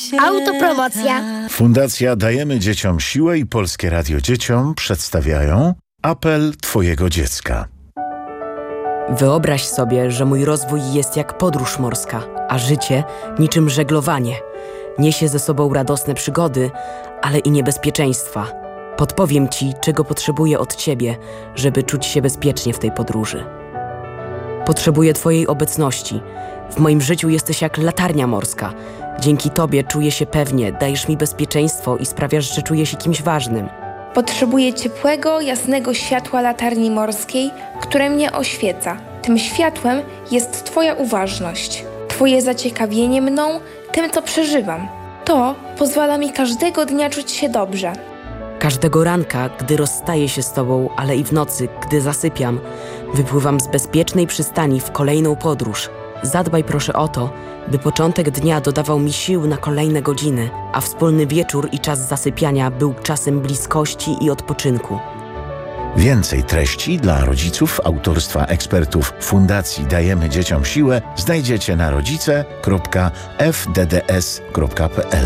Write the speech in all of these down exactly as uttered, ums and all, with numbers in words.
Autopromocja. Fundacja Dajemy Dzieciom Siłę i Polskie Radio Dzieciom przedstawiają Apel Twojego dziecka. Wyobraź sobie, że mój rozwój jest jak podróż morska, a życie niczym żeglowanie. Niesie ze sobą radosne przygody, ale i niebezpieczeństwa. Podpowiem Ci, czego potrzebuję od Ciebie, żeby czuć się bezpiecznie w tej podróży. Potrzebuję Twojej obecności. W moim życiu jesteś jak latarnia morska. Dzięki Tobie czuję się pewnie, dajesz mi bezpieczeństwo i sprawiasz, że czuję się kimś ważnym. Potrzebuję ciepłego, jasnego światła latarni morskiej, które mnie oświeca. Tym światłem jest Twoja uważność, Twoje zaciekawienie mną, tym, co przeżywam. To pozwala mi każdego dnia czuć się dobrze. Każdego ranka, gdy rozstaję się z Tobą, ale i w nocy, gdy zasypiam, wypływam z bezpiecznej przystani w kolejną podróż. Zadbaj proszę o to, by początek dnia dodawał mi sił na kolejne godziny, a wspólny wieczór i czas zasypiania był czasem bliskości i odpoczynku. Więcej treści dla rodziców autorstwa ekspertów Fundacji Dajemy Dzieciom Siłę znajdziecie na rodzice kropka f d d s kropka p l.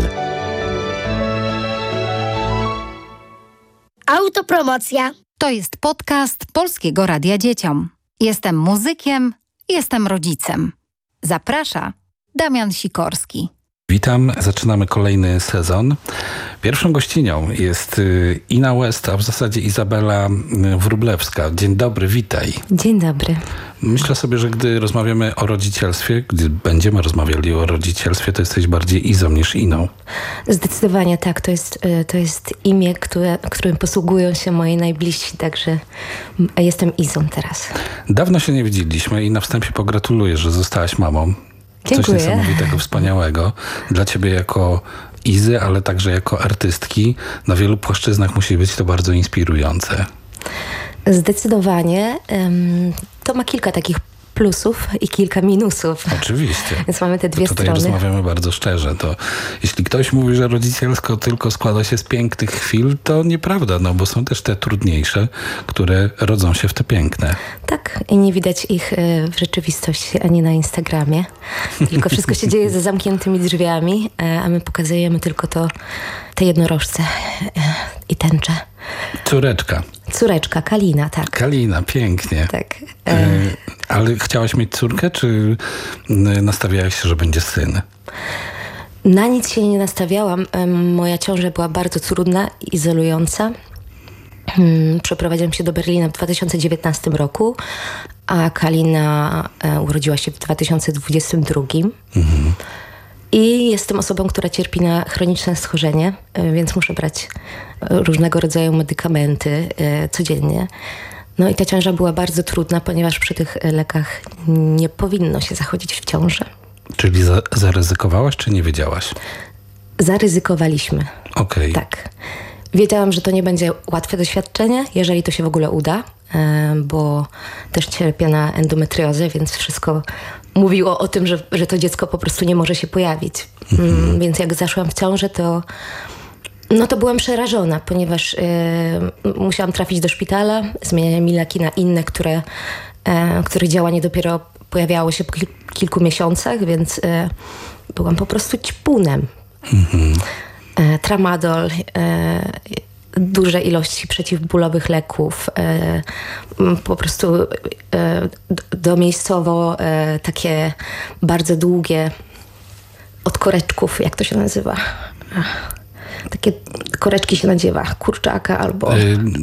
Autopromocja. To jest podcast Polskiego Radia Dzieciom. Jestem muzykiem, jestem rodzicem. Zaprasza Damian Sikorski. Witam, zaczynamy kolejny sezon. Pierwszą gościnią jest Ina West, a w zasadzie Izabela Wróblewska. Dzień dobry, witaj. Dzień dobry. Myślę sobie, że gdy rozmawiamy o rodzicielstwie, gdy będziemy rozmawiali o rodzicielstwie, to jesteś bardziej Izą niż Iną. Zdecydowanie tak. To jest, to jest imię, które, którym posługują się moi najbliżsi, także jestem Izą teraz. Dawno się nie widzieliśmy i na wstępie pogratuluję, że zostałaś mamą. Dziękuję. Coś niesamowitego, wspaniałego. Dla ciebie jako Izy, ale także jako artystki. Na wielu płaszczyznach musi być to bardzo inspirujące. Zdecydowanie. To ma kilka takich plusów i kilka minusów. Oczywiście. Więc mamy te dwie to tutaj strony. Tutaj rozmawiamy bardzo szczerze. To jeśli ktoś mówi, że rodzicielsko tylko składa się z pięknych chwil, to nieprawda, no bo są też te trudniejsze, które rodzą się w te piękne. Tak, i nie widać ich w rzeczywistości ani na Instagramie. Tylko wszystko się dzieje za zamkniętymi drzwiami, a my pokazujemy tylko to, te jednorożce i tęcze. Córeczka. Córeczka, Kalina, tak. Kalina, pięknie. Tak. E, ale chciałaś mieć córkę, czy nastawiałaś się, że będzie syn? Na nic się nie nastawiałam. Moja ciąża była bardzo trudna, izolująca. Przeprowadziłam się do Berlina w dwa tysiące dziewiętnastym roku, a Kalina urodziła się w dwa tysiące dwudziestym drugim. Mhm. I jestem osobą, która cierpi na chroniczne schorzenie, więc muszę brać różnego rodzaju medykamenty codziennie. No i ta ciąża była bardzo trudna, ponieważ przy tych lekach nie powinno się zachodzić w ciążę. Czyli za, zaryzykowałaś, czy nie wiedziałaś? Zaryzykowaliśmy. Okej. Okay. Tak. Wiedziałam, że to nie będzie łatwe doświadczenie, jeżeli to się w ogóle uda, bo też cierpię na endometriozę, więc wszystko mówiło o tym, że, że to dziecko po prostu nie może się pojawić. Mhm. Więc jak zaszłam w ciążę, to no to byłam przerażona, ponieważ y, musiałam trafić do szpitala, zmieniają mi leki na inne, które, y, których działanie dopiero pojawiało się po kil- kilku miesiącach, więc y, byłam po prostu ćpunem. Mhm. Y, tramadol, y, duże ilości przeciwbólowych leków, y, po prostu y, domiejscowo y, takie bardzo długie od koreczków, jak to się nazywa? Takie koreczki się nadziewa, kurczaka albo...